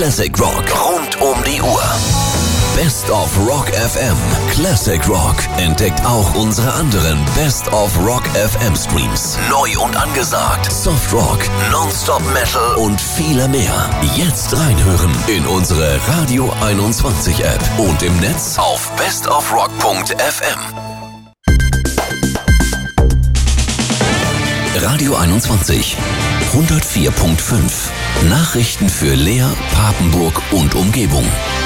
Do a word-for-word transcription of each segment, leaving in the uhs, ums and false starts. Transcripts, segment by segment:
Classic Rock rund um die Uhr. Best of Rock F M. Classic Rock. Entdeckt auch unsere anderen Best of Rock F M Streams. Neu und angesagt. Soft Rock, Nonstop Metal und viele mehr. Jetzt reinhören in unsere Radio einundzwanzig App und im Netz auf bestofrock punkt f m. Radio einundzwanzig. hundertvier Komma fünf. Nachrichten für Leer, Papenburg und Umgebung.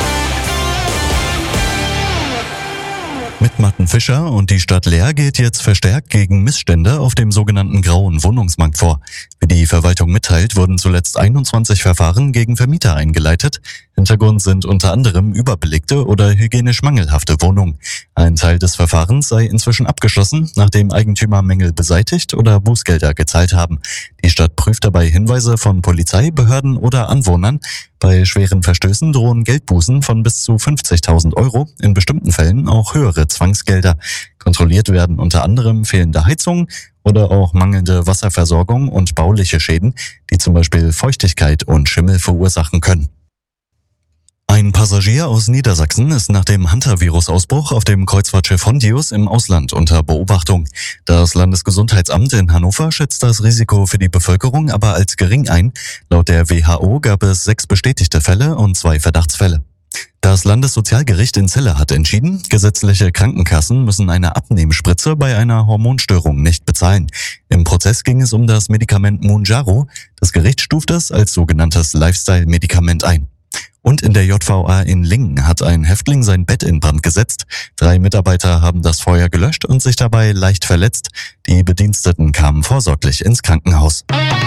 Mit Martin Fischer und die Stadt Leer geht jetzt verstärkt gegen Missstände auf dem sogenannten grauen Wohnungsmarkt vor. Wie die Verwaltung mitteilt, wurden zuletzt einundzwanzig Verfahren gegen Vermieter eingeleitet. Hintergrund sind unter anderem überbelegte oder hygienisch mangelhafte Wohnungen. Ein Teil des Verfahrens sei inzwischen abgeschlossen, nachdem Eigentümer Mängel beseitigt oder Bußgelder gezahlt haben. Die Stadt prüft dabei Hinweise von Polizei, Behörden oder Anwohnern. Bei schweren Verstößen drohen Geldbußen von bis zu fünfzigtausend Euro, in bestimmten Fällen auch höhere Zwangsgelder. Kontrolliert werden unter anderem fehlende Heizung oder auch mangelnde Wasserversorgung und bauliche Schäden, die zum Beispiel Feuchtigkeit und Schimmel verursachen können. Ein Passagier aus Niedersachsen ist nach dem Hantavirus-Ausbruch auf dem Kreuzfahrtschiff Hondius im Ausland unter Beobachtung. Das Landesgesundheitsamt in Hannover schätzt das Risiko für die Bevölkerung aber als gering ein. Laut der W H O gab es sechs bestätigte Fälle und zwei Verdachtsfälle. Das Landessozialgericht in Celle hat entschieden, gesetzliche Krankenkassen müssen eine Abnehmspritze bei einer Hormonstörung nicht bezahlen. Im Prozess ging es um das Medikament Mounjaro. Das Gericht stuft es als sogenanntes Lifestyle-Medikament ein. Und in der J V A in Lingen hat ein Häftling sein Bett in Brand gesetzt. Drei Mitarbeiter haben das Feuer gelöscht und sich dabei leicht verletzt. Die Bediensteten kamen vorsorglich ins Krankenhaus.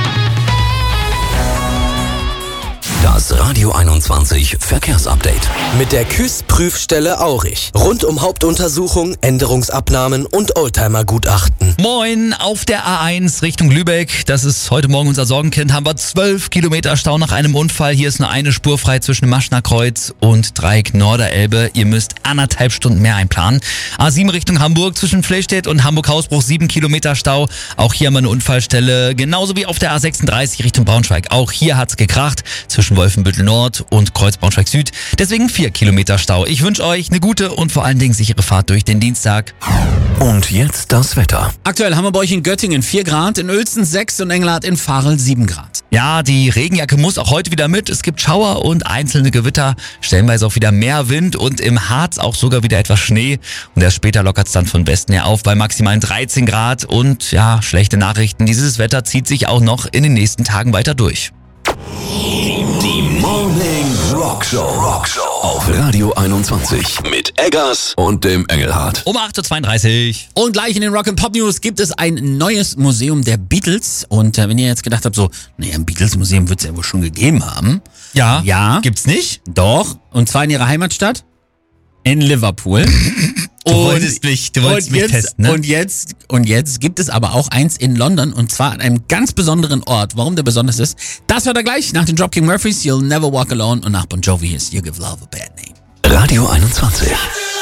Das Radio einundzwanzig Verkehrsupdate. Mit der K Ü S-Prüfstelle Aurich. Rund um Hauptuntersuchung, Änderungsabnahmen und Oldtimer-Gutachten. Moin, auf der A eins Richtung Lübeck. Das ist heute Morgen unser Sorgenkind. Haben wir zwölf Kilometer Stau nach einem Unfall. Hier ist nur eine Spur frei zwischen Maschner Kreuz und Dreieck Norderelbe. Ihr müsst anderthalb Stunden mehr einplanen. A sieben Richtung Hamburg zwischen Flechstädt und Hamburg-Hausbruch. sieben Kilometer Stau. Auch hier haben wir eine Unfallstelle. Genauso wie auf der A sechsunddreißig Richtung Braunschweig. Auch hier hat's gekracht. Zwischen Wolfenbüttel Nord und Kreuz Braunschweig Süd. Deswegen vier Kilometer Stau. Ich wünsche euch eine gute und vor allen Dingen sichere Fahrt durch den Dienstag. Und jetzt das Wetter. Aktuell haben wir bei euch in Göttingen vier Grad, in Uelzen sechs und Engelhardt in Farel sieben Grad. Ja, die Regenjacke muss auch heute wieder mit. Es gibt Schauer und einzelne Gewitter, stellenweise auch wieder mehr Wind und im Harz auch sogar wieder etwas Schnee. Und erst später lockert es dann von Westen her auf bei maximalen dreizehn Grad. Und ja, schlechte Nachrichten. Dieses Wetter zieht sich auch noch in den nächsten Tagen weiter durch. Die Morning Rock Show. Rock Show auf Radio einundzwanzig mit Eggers und dem Engelhardt. Um acht Uhr zweiunddreißig. Und gleich in den Rock and Pop News gibt es ein neues Museum der Beatles. Und äh, wenn ihr jetzt gedacht habt, so, naja, ein Beatles-Museum wird es ja wohl schon gegeben haben. Ja. Ja. Gibt's nicht? Doch. Und zwar in ihrer Heimatstadt. In Liverpool. Du wolltest mich, du wolltest mich jetzt, testen, ne? Und jetzt, und jetzt gibt es aber auch eins in London und zwar an einem ganz besonderen Ort. Warum der besonders ist, das hört ihr gleich nach den Dropkick Murphys, You'll Never Walk Alone und nach Bon Jovi ist You Give Love a Bad Name. Radio einundzwanzig.